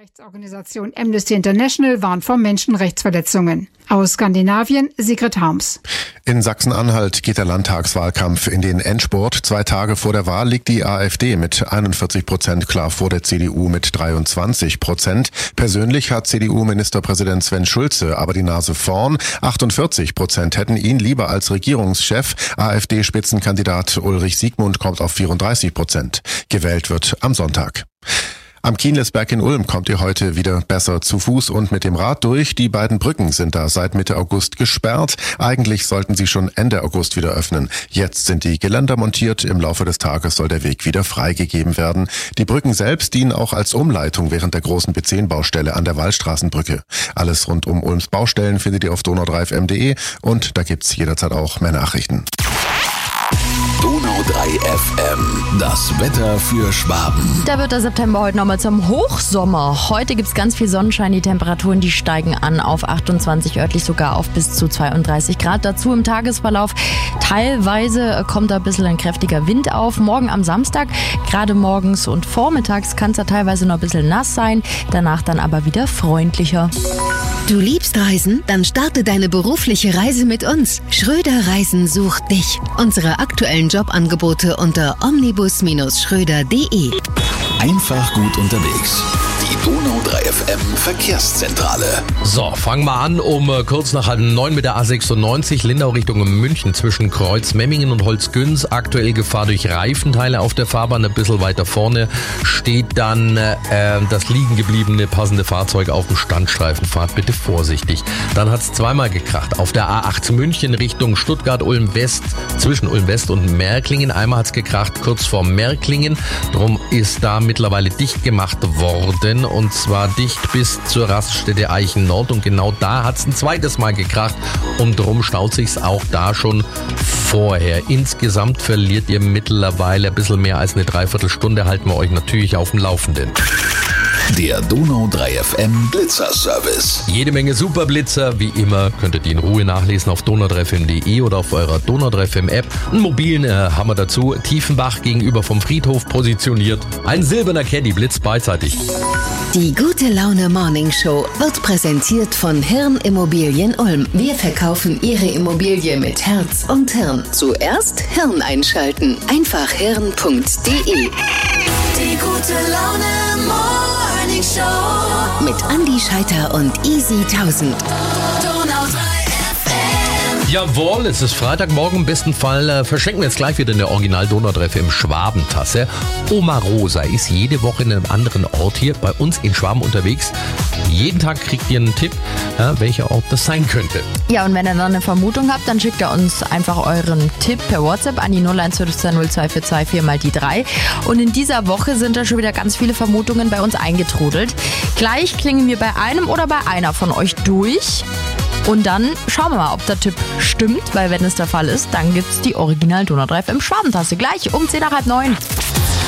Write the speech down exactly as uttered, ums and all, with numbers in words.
Menschenrechtsorganisation Amnesty International warnt vor Menschenrechtsverletzungen. Aus Skandinavien, Sigrid Harms. In Sachsen-Anhalt geht der Landtagswahlkampf in den Endspurt. Zwei Tage vor der Wahl liegt die AfD mit einundvierzig Prozent klar vor der C D U mit dreiundzwanzig Prozent. Persönlich hat C D U-Ministerpräsident Sven Schulze aber die Nase vorn. achtundvierzig Prozent hätten ihn lieber als Regierungschef. AfD-Spitzenkandidat Ulrich Siegmund kommt auf vierunddreißig Prozent. Gewählt wird am Sonntag. Am Kienlesberg in Ulm kommt ihr heute wieder besser zu Fuß und mit dem Rad durch. Die beiden Brücken sind da seit Mitte August gesperrt. Eigentlich sollten sie schon Ende August wieder öffnen. Jetzt sind die Geländer montiert. Im Laufe des Tages soll der Weg wieder freigegeben werden. Die Brücken selbst dienen auch als Umleitung während der großen B zehn-Baustelle an der Wallstraßenbrücke. Alles rund um Ulms Baustellen findet ihr auf donau drei f m punkt de und da gibt's jederzeit auch mehr Nachrichten. Donau drei F M, das Wetter für Schwaben. Da wird der September heute nochmal zum Hochsommer. Heute gibt's ganz viel Sonnenschein, die Temperaturen, die steigen an auf achtundzwanzig, örtlich sogar auf bis zu zweiunddreißig Grad. Dazu im Tagesverlauf teilweise kommt da ein bisschen ein kräftiger Wind auf. Morgen am Samstag, gerade morgens und vormittags kann es da teilweise noch ein bisschen nass sein, danach dann aber wieder freundlicher. Du liebst Reisen? Dann starte deine berufliche Reise mit uns. Schröder Reisen sucht dich. Unsere aktuellen Jobangebote unter omnibus schröder punkt de. Einfach gut unterwegs. Die Donau drei F M Verkehrszentrale. So, fangen wir an um äh, kurz nach halb neun mit der A sechsundneunzig, Lindau Richtung München zwischen Kreuzmemmingen und Holzgünz. Aktuell Gefahr durch Reifenteile auf der Fahrbahn. Ein bisschen weiter vorne steht dann äh, das liegen gebliebene passende Fahrzeug auf dem Standstreifen. Fahrt bitte vorsichtig. Dann hat es zweimal gekracht. Auf der A acht München Richtung Stuttgart-Ulm-West, zwischen Ulm-West und Märklingen. Einmal hat es gekracht kurz vor Märklingen. Drum ist da mittlerweile dicht gemacht worden. Und zwar dicht bis zur Raststätte Eichen Nord. Und genau da hat es ein zweites Mal gekracht. Und drum staut sich's auch da schon vorher. Insgesamt verliert ihr mittlerweile ein bisschen mehr als eine Dreiviertelstunde. Halten wir euch natürlich auf dem Laufenden. Der Donau drei F M Blitzerservice. Jede Menge Superblitzer. Wie immer könnt ihr die in Ruhe nachlesen auf donau drei f m punkt de oder auf eurer Donau drei F M App. Einen mobilen äh, haben wir dazu. Tiefenbach gegenüber vom Friedhof positioniert. Ein silberner Caddy blitzt beidseitig. Die gute Laune Morning Show wird präsentiert von Hirn Immobilien Ulm. Wir verkaufen Ihre Immobilie mit Herz und Hirn. Zuerst Hirn einschalten. Einfach hirn punkt de. Die gute Laune Morning Show Mit Andi Scheiter und Easy tausend. Donau drei F M. Jawohl, es ist Freitagmorgen. Im besten Fall äh, verschenken wir jetzt gleich wieder eine Original Donau drei F M Schwabentasse. Oma Rosa ist jede Woche in einem anderen Ort hier bei uns in Schwaben unterwegs. Jeden Tag kriegt ihr einen Tipp, ja, welcher Ort das sein könnte. Ja, und wenn ihr dann eine Vermutung habt, dann schickt ihr uns einfach euren Tipp per WhatsApp an die null eins fünf zwei null zwei vier zwei vier mal die drei. Und in dieser Woche sind da schon wieder ganz viele Vermutungen bei uns eingetrudelt. Gleich klingen wir bei einem oder bei einer von euch durch. Und dann schauen wir mal, ob der Tipp stimmt, weil wenn es der Fall ist, dann gibt's die Original Donau drei F M Schwabentasse. Gleich um zehn nach halb neun.